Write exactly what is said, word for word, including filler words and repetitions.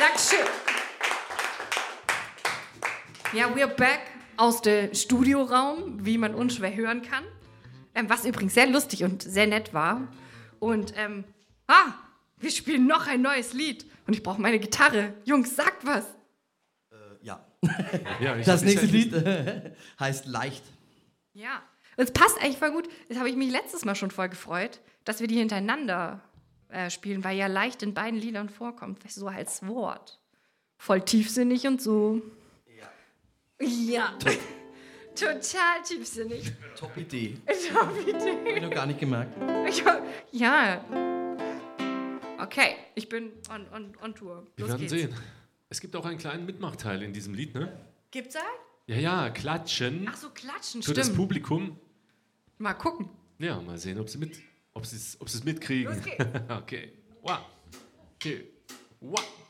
Dankeschön. Ja, we're back aus dem Studioraum, wie man unschwer hören kann. Ähm, was übrigens sehr lustig und sehr nett war. Und, ähm, ah, wir spielen noch ein neues Lied. Und ich brauche meine Gitarre. Jungs, sagt was. Äh, ja. ja ich das nächste Lied heißt Leicht. Ja, und es passt eigentlich voll gut. Das habe ich mich letztes Mal schon voll gefreut, dass wir die hintereinander äh, spielen, weil ja Leicht in beiden Liedern vorkommt, so als Wort. Voll tiefsinnig und so. Ja. Ja. Total tiefsinnig. Top Idee. Top Idee. Hab ich noch gar nicht gemerkt. Ja. Okay, ich bin on, on, on Tour. Los Wir werden geht's. sehen. Es gibt auch einen kleinen Mitmachteil in diesem Lied, ne? Gibt's einen? Ja, ja, klatschen. Ach so, klatschen, Für stimmt. das Publikum. Mal gucken. Ja, mal sehen, ob sie mit, ob sie es, ob sie es mitkriegen. Los geht's. Okay. One, two, one.